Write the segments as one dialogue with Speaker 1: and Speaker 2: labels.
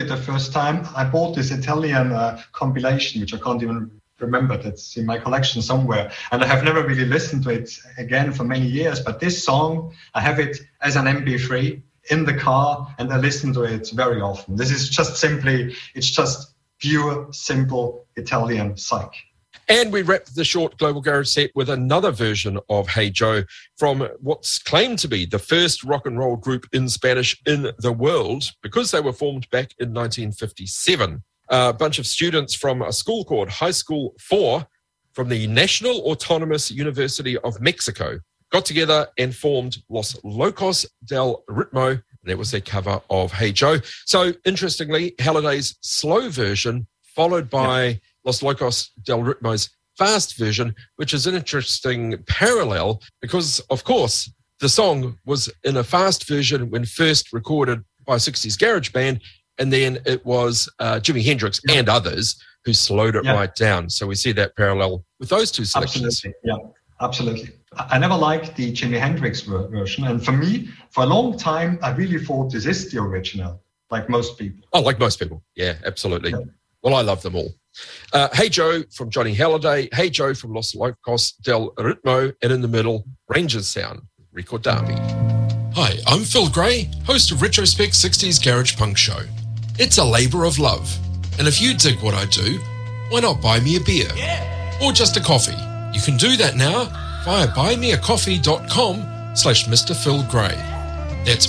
Speaker 1: the first time, I bought this Italian compilation, which I can't even remember. That's in my collection somewhere. And I have never really listened to it again for many years. But this song, I have it as an MP3 in the car, and I listen to it very often. This is just simply, it's just pure, simple Italian psych.
Speaker 2: And we wrap the short Global Garage set with another version of Hey Joe from what's claimed to be the first rock and roll group in Spanish in the world, because they were formed back in 1957. A bunch of students from a school called High School 4 from the National Autonomous University of Mexico got together and formed Los Locos del Ritmo. That was their cover of Hey Joe. So interestingly, Halliday's slow version followed by Los Locos del Ritmo's fast version, which is an interesting parallel because, of course, the song was in a fast version when first recorded by 60s Garage Band, and then it was Jimi Hendrix and others who slowed it right down. So we see that parallel with those two selections.
Speaker 1: Absolutely. I never liked the Jimi Hendrix version, and for me, for a long time, I really thought this is the original, like most people.
Speaker 2: Oh, like most people. Yeah, absolutely. Yeah. Well, I love them all. Hey Joe from Johnny Halliday, Hey Joe from Los Locos del Ritmo, and in the middle, Rangers Sound, Rico Darby.
Speaker 3: Hi, I'm Phil Gray, host of Retrospect 60s Garage Punk Show. It's a labour of love, and if you dig what I do, why not buy me a beer? Or just a coffee? You can do that now via buymeacoffee.com/Mr. Phil Gray. That's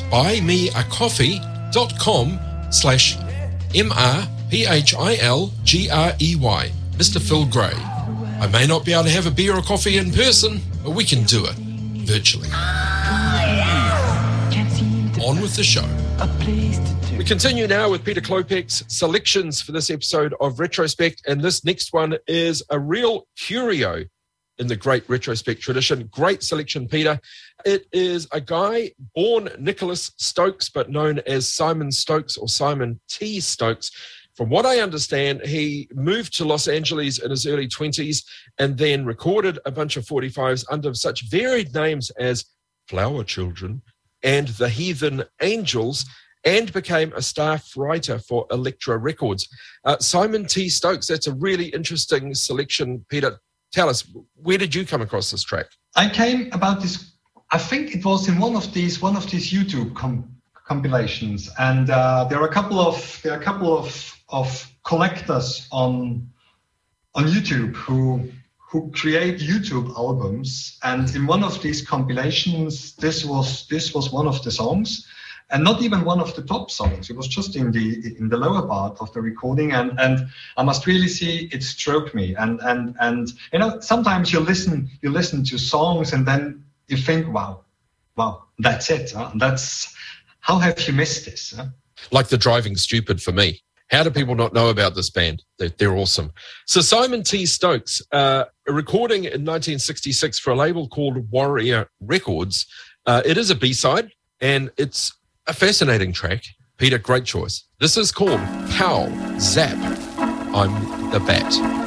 Speaker 3: buymeacoffee.com/MrPhilGrey, Mr. Phil Gray. I may not be able to have a beer or coffee in person, but we can do it virtually. On with the show.
Speaker 2: We continue now with Peter Klopek's selections for this episode of Retrospect, and this next one is a real curio in the great Retrospect tradition. Great selection, Peter. It is a guy born Nicholas Stokes, but known as Simon Stokes or Simon T. Stokes. From what I understand, he moved to Los Angeles in his early 20s and then recorded a bunch of 45s under such varied names as Flower Children and The Heathen Angels, and became a staff writer for Elektra Records. Simon T. Stokes, that's a really interesting selection, Peter. Tell us, where did you come across this track?
Speaker 1: I came about this, I think it was in one of these YouTube compilations, and there are a couple of collectors on YouTube who create YouTube albums, and in one of these compilations, this was one of the songs, and not even one of the top songs. It was just in the lower part of the recording, and I must really say it struck me. And you know, sometimes you listen to songs and then you think, wow, that's it. Huh? That's how have you missed this? Huh?
Speaker 2: Like the Driving Stupid for me. How do people not know about this band? They're awesome. So Simon T. Stokes, a recording in 1966 for a label called Warrior Records. It is a B-side, and it's a fascinating track. Peter, great choice. This is called Pow Zap, I'm the Bat.